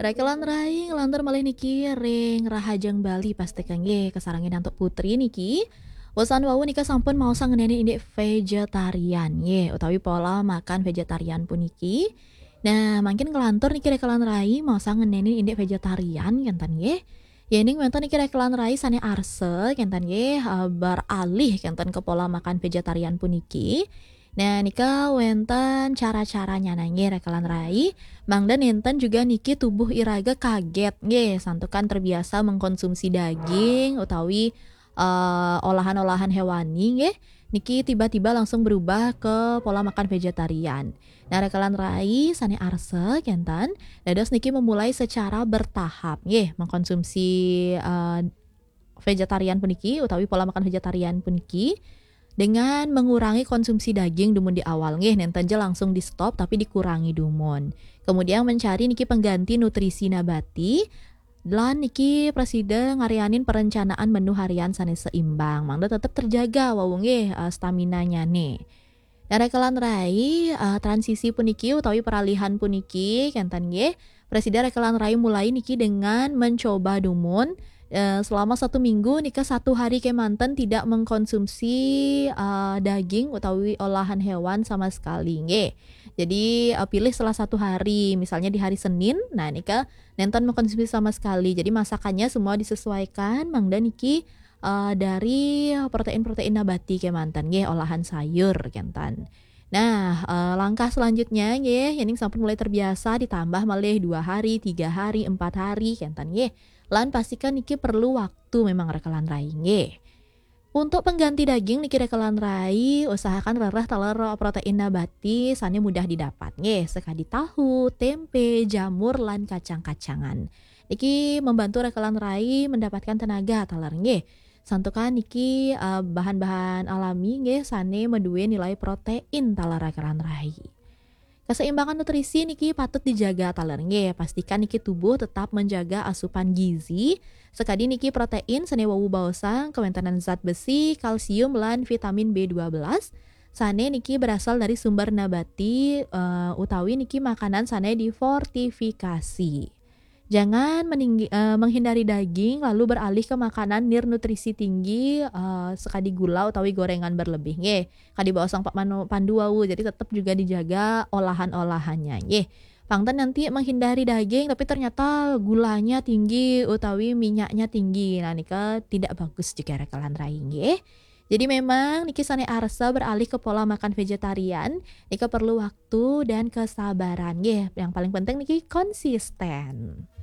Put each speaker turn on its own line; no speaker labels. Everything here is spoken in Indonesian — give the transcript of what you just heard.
Rekelan raing lantur malih niki ring rahajeng Bali pastikan nggih kesarangin untuk putri niki. Bosan wau nika sampun mau ngeneni indik vegetarian nggih utawi pola makan vegetarian puniki. Nah, makin kelantur niki rekelan rai mau ngeneni indik vegetarian kenten nggih. Yening wonten niki rekelan rai sane arse kenten nggih beralih kenten ke pola makan vegetarian puniki. Nah, nika wenten cara-caranya nangge rekelan rai. Mangda nenten juga niki tubuh iraga kaget nggih santukan terbiasa mengkonsumsi daging utawi olahan-olahan hewani nggih. Niki tiba-tiba langsung berubah ke pola makan vegetarian. Nah, rekelan rai sane arse kenten dados niki memulai secara bertahap nggih mengkonsumsi vegetarian puniki utawi pola makan vegetarian puniki dengan mengurangi konsumsi daging dumun di awal nggih nenten je langsung di stop tapi dikurangi dumun. Kemudian mencari niki pengganti nutrisi nabati lan niki presiden ngarianin perencanaan menu harian sanes seimbang. Mangda tetap terjaga wau nggih stamina-nya nih. Dan rekelan rai transisi puniki utawi peralihan puniki kenten nggih. Presiden rekelan rai mulai niki dengan mencoba dumun selama 1 minggu nika 1 hari kemanten tidak mengkonsumsi daging utawi olahan hewan sama sekali nggih. Jadi pilih salah 1 hari, misalnya di hari Senin, nah nika nenten mengkonsumsi sama sekali. Jadi masakannya semua disesuaikan mangda niki dari protein-protein nabati kemanten nggih olahan sayur kentan. Nah, langkah selanjutnya nggih yening sampun mulai terbiasa ditambah malih 2 hari, 3 hari, 4 hari kentan nggih. Lan pastikan niki perlu waktu memang rekelan rai nggih. Untuk pengganti daging niki rekelan rai usahakan rereh teler protein nabati sane mudah didapat nggih sekadi tahu, tempe, jamur lan kacang-kacangan. Niki membantu rekelan rai mendapatkan tenaga teler nggih. Santukan niki bahan-bahan alami nggih sane menduwe nilai protein teler rekelan rai. Keseimbangan nutrisi niki patut dijaga taler nggih. Pastikan niki tubuh tetap menjaga asupan gizi. Sekadi niki protein sane wau baosang, kewentanan zat besi, kalsium lan vitamin B12. Sane niki berasal dari sumber nabati utawi niki makanan sane difortifikasi. Jangan menghindari daging lalu beralih ke makanan nirnutrisi tinggi sekadi gula utawi gorengan berlebih nggih. Kadi baosang Pak Pandu wau jadi tetap juga dijaga olahan-olahannya nggih. Pangten nanti menghindari daging tapi ternyata gulanya tinggi utawi minyaknya tinggi. Nah nika tidak bagus jika rekelan rai nggih. Jadi memang niki sane arsa beralih ke pola makan vegetarian, nika perlu waktu dan kesabaran nggih. Yang paling penting niki konsisten.